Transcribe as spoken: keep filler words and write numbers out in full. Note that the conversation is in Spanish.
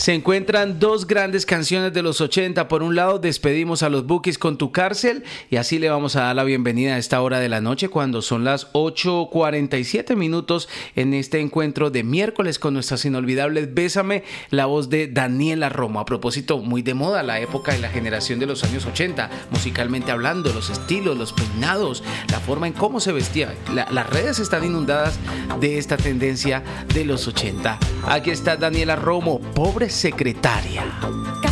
Se encuentran dos grandes canciones de los ochenta. Por un lado, despedimos a los Bukis con Tu Cárcel, y así le vamos a dar la bienvenida a esta hora de la noche, cuando son las ocho cuarenta y siete minutos en este encuentro de miércoles con nuestras inolvidables Bésame, la voz de Daniela Romo. A propósito, muy de moda la época y la generación de los años ochenta, musicalmente hablando, los estilos, los peinados, la forma en cómo se vestía. La, las redes están inundadas de esta tendencia de los ochenta. Aquí está Daniela Romo, Pobre Secretaria.